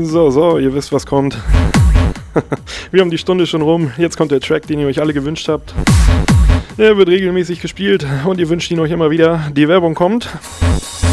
So, ihr wisst, was kommt. Wir haben die Stunde schon rum. Jetzt kommt der Track, den ihr euch alle gewünscht habt. Er wird regelmäßig gespielt und ihr wünscht ihn euch immer wieder. Die Werbung kommt.